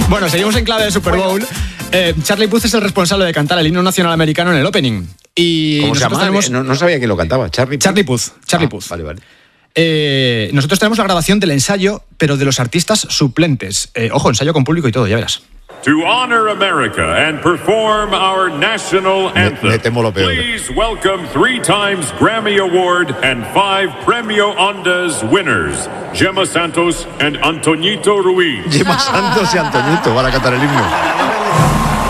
Bueno, seguimos en clave de Super Bowl. Charlie Puth es el responsable de cantar el himno nacional americano en el opening. Y ¿Cómo se llama? tenemos... No sabía quién lo cantaba. Charlie Puth. Vale. Nosotros tenemos la grabación del ensayo, pero de los artistas suplentes. Ojo, ensayo con público y todo, ya verás. To honor America and perform our national anthem, me temo lo peor. Please welcome 3 times Grammy Award and 5 Premio Ondas winners, Gemma Santos and Antoñito Ruiz. Gemma Santos y Antoñito van a cantar el himno.